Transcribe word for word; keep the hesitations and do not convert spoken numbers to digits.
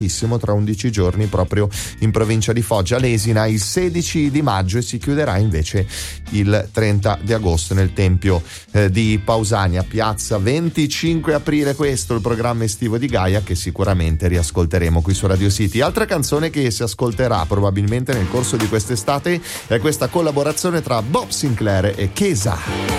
tra undici giorni proprio in provincia di Foggia, Lesina, il sedici di maggio, e si chiuderà invece il trenta di agosto nel Tempio eh, di Pausania, piazza venticinque aprile. Questo è il programma estivo di Gaia, che sicuramente riascolteremo qui su Radio City. Altra canzone che si ascolterà probabilmente nel corso di quest'estate è questa collaborazione tra Bob Sinclair e Chiesa.